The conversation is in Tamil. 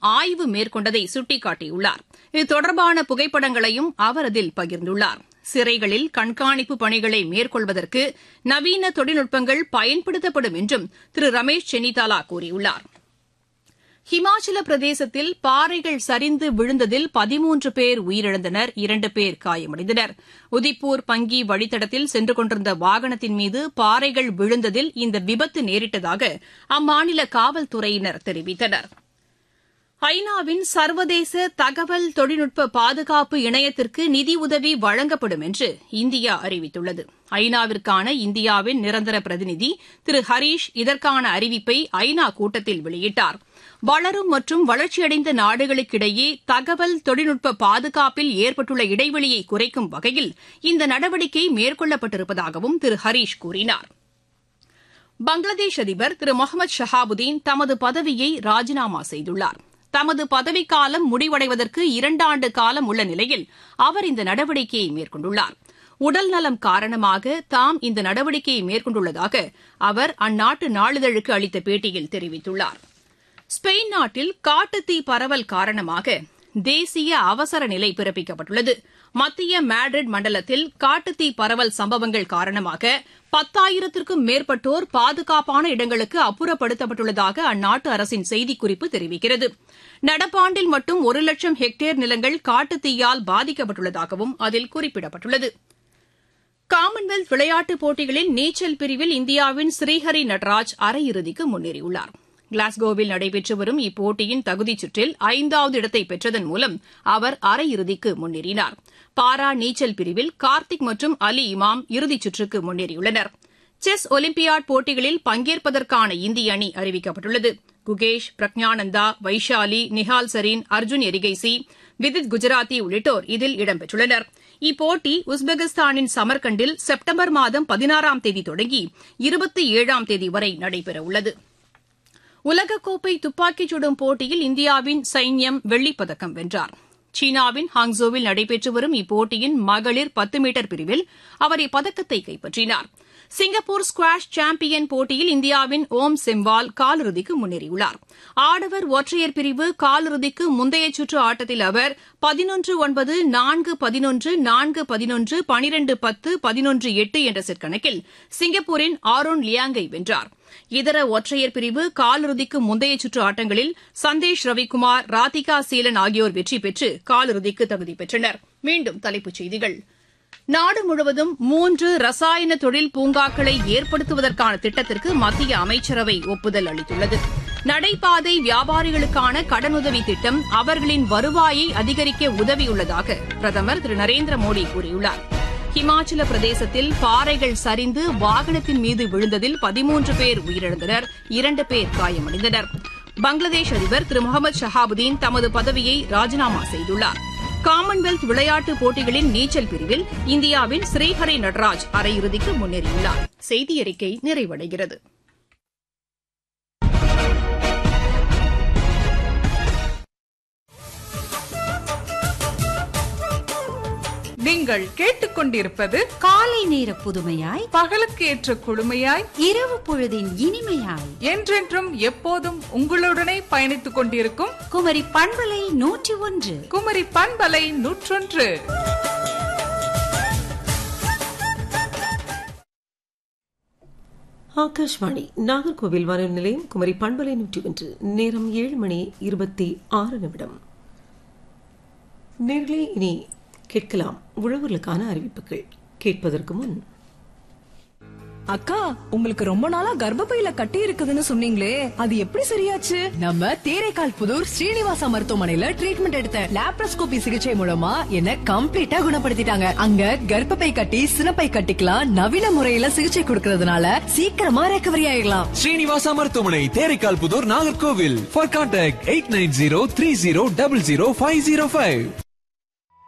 ஆய்வு மேற்கொண்டதை சுட்டிக்காட்டியுள்ளார். இது தொடர்பான புகைப்படங்களையும் அவர் அதில் பகிர்ந்துள்ளார். சிறைகளில் கண்காணிப்பு பணிகளை மேற்கொள்வதற்கு நவீன தொழில்நுட்பங்கள் பயன்படுத்தப்படும் என்றும் திரு ரமேஷ் சென்னிதாலா கூறியுள்ளார். ஹிமாச்சல பிரதேசத்தில் பாறைகள் சரிந்து விழுந்ததில் 13 பேர் உயிரிழந்தனர், 2 பேர் காயமடைந்தனர். உதிப்பூர் பங்கி வழித்தடத்தில் சென்று கொண்டிருந்த வாகனத்தின் மீது பாறைகள் விழுந்ததில் இந்த விபத்து நேரிட்டதாக அம்மாநில காவல்துறையினர் தெரிவித்தனர். ஐநாவின் சர்வதேச தகவல் தொழில்நுட்ப பாதுகாப்பு இணையத்திற்கு நிதியுதவி வழங்கப்படும் என்று இந்தியா அறிவித்துள்ளது. ஐநாவிற்கான இந்தியாவின் நிரந்தர பிரதிநிதி திரு ஹரீஷ் இதற்கான அறிவிப்பை ஐநா கூட்டத்தில் வெளியிட்டார். வளரும் மற்றும் வளர்ச்சியடைந்த நாடுகளுக்கிடையே தகவல் தொழில்நுட்ப பாதுகாப்பில் ஏற்பட்டுள்ள இடைவெளியை குறைக்கும் வகையில் இந்த நடவடிக்கை மேற்கொள்ளப்பட்டிருப்பதாகவும் திரு ஹரீஷ் கூறினார். பங்களாதேஷ் அதிபர் திரு முகமது ஷஹாபுதீன் தமது பதவியை ராஜினாமா செய்துள்ளார். தமது பதவிக்காலம் முடிவடைவதற்கு 2 ஆண்டு காலம் உள்ள நிலையில் அவர் இந்த நடவடிக்கையை மேற்கொண்டுள்ளார். உடல்நலம் காரணமாக தாம் இந்த நடவடிக்கையை மேற்கொண்டுள்ளதாக அவர் அந்நாட்டு நாளிதழுக்கு அளித்த பேட்டியில் தெரிவித்துள்ளார். ஸ்பெயின் நாட்டில் காட்டுத்தீ பரவல் காரணமாக தேசிய அவசர நிலை பிறப்பிக்கப்பட்டுள்ளது. மத்திய மேட்ரிட் மண்டலத்தில் காட்டுத்தீ பரவல் சம்பவங்கள் காரணமாக 10,000க்கும் மேற்பட்டோர் பாதுகாப்பான இடங்களுக்கு அப்புறப்படுத்தப்பட்டுள்ளதாக அந்நாட்டு அரசின் செய்திக்குறிப்பு தெரிவிக்கிறது. நடப்பாண்டில் மட்டும் 1 லட்சம் ஹெக்டேர் நிலங்கள் காட்டுத்தீயால் பாதிக்கப்பட்டுள்ளதாகவும் அதில் குறிப்பிடப்பட்டுள்ளது. காமன்வெல்த் விளையாட்டுப் போட்டிகளில் நீச்சல் பிரிவில் இந்தியாவின் ஸ்ரீஹரி நடராஜ் அரையிறுதிக்கு முன்னேறியுள்ளார். கிளாஸ்கோவில் நடைபெற்று வரும் இப்போட்டியின் தகுதிச் சுற்றில் 5வது இடத்தை பெற்றதன் மூலம் அவர் அரையிறுதிக்கு முன்னேறினார். பாரா நீச்சல் பிரிவில் கார்த்திக் மற்றும் அலி இமாம் இறுதிச் சுற்றுக்கு முன்னேறியுள்ளனர். செஸ் ஒலிம்பியாட் போட்டிகளில் பங்கேற்பதற்கான இந்திய அணி அறிவிக்கப்பட்டுள்ளது. குகேஷ், பிரக்ஞானந்தா, வைஷாலி, நிஹால் சரீன், அர்ஜுன் எரிகைசி, விதித் குஜராத்தி உள்ளிட்டோர் இதில் இடம்பெற்றுள்ளனர். இப்போட்டி உஸ்பெகிஸ்தானின் சமர்கண்டில் செப்டம்பர் மாதம் 16ஆம் தேதி தொடங்கி 27ஆம் தேதி வரை நடைபெறவுள்ளது. உலகக்கோப்பை துப்பாக்கிச் சுடும் போட்டியில் இந்தியாவின் சைன்யம் வெள்ளிப்பதக்கம் வென்றார். சீனாவின் ஹாங்ஸோவில் நடைபெற்று வரும் இப்போட்டியின் மகளிர் 10 மீட்டர் பிரிவில் அவர் இப்பதக்கத்தை கைப்பற்றினார். சிங்கப்பூர் ஸ்குவாஷ் சாம்பியன் போட்டியில் இந்தியாவின் ஓம் செம்வால் காலிறுதிக்கு முன்னேறியுள்ளார். ஆடவர் ஒற்றையர் பிரிவு காலிறுதிக்கு முந்தைய சுற்று ஆட்டத்தில் அவர் 11-9, 4-11, 4-11, 12-10, 11-8 என்ற செட் கணக்கில் சிங்கப்பூரின் ஆரோன் லியாங்கை வென்றார். இதர ஒற்றையர் பிரிவு காலிறுதிக்கு முந்தைய சுற்று ஆட்டங்களில் சந்தேஷ் ரவிக்குமார், ராதிகா சீலன் ஆகியோர் வெற்றி பெற்று காலிறுதிக்கு தகுதி பெற்றனர். மீண்டும் தலைப்புச் செய்திகள். நாடு முழுவதும் 3 ரசாயன தொழில் பூங்காக்களை ஏற்படுத்துவதற்கான திட்டத்திற்கு மத்திய அமைச்சரவை ஒப்புதல் அளித்துள்ளது. நடைபாதை வியாபாரிகளுக்கான கடனுதவி திட்டம் அவர்களின் வருவாயை அதிகரிக்க உதவியுள்ளதாக பிரதமர் திரு நரேந்திர மோடி கூறியுள்ளார். ஹிமாச்சல பிரதேசத்தில் பாறைகள் சரிந்து வாகனத்தின் மீது விழுந்ததில் 13 பேர் உயிரிழந்தனர், 2 பேர் காயமடைந்தனர். பங்களாதேஷ் அதிபர் திரு முகமது ஷஹாபுதீன் தமது பதவியை ராஜினாமா செய்துள்ளார். காமன்வெல்த் விளையாட்டுப் போட்டிகளின் நீச்சல் பிரிவில் இந்தியாவின் ஸ்ரீஹரி நடராஜ் அரையிறுதிக்கு முன்னேறியுள்ளார். செய்தியறிக்கை நிறைவடைகிறது. நீங்கள் கேட்டுக்கொண்டிருப்பது காலை நேர புதுமையாய், பகலுக்கு ஏற்ற குழுமையாய், இரவு பொழுதின் இனிமையாய், என்றென்றும் எப்போதும் உங்களுடனே பயணித்துக் கொண்டிருக்கும் குமரி பண்பலை 101. குமரி பண்பலை 101. ஆகாஷ்வாணி நாகர்கோவில் வானொலி நிலையம், குமரி பண்பலை 101. நேரம் 7:26. நேர்களே, இனி கேட்கலாம் உழவர்களுக்கான அறிவிப்புகள். கேட்பதற்கு முன், அக்கா, உங்களுக்கு ரொம்ப நாளா கர்ப்பப்பையில கட்டி இருக்குதுன்னு சொன்னீங்களே, அது எப்படி சரியாச்சு? நம்ம தேரைக்கால் புதூர் ஸ்ரீனிவாசா மருத்துவமனையில ட்ரீட்மெண்ட் எடுத்தேன். லாப்ரோஸ்கோபி சிகிச்சை மூலமா என்ன கம்ப்ளீட்டா குணப்படுத்திட்டாங்க. அங்க கர்ப்பப்பை கட்டி சினப்பை கட்டிக்கலாம் நவீன முறையில சிகிச்சை கொடுக்கறதுனால சீக்கிரமா ரெக்கவரி ஆயிடலாம். ஸ்ரீனிவாசா மருத்துவமனை, தேரைக்கால் புதூர், நாகர்கோவில். For contact 8903030505.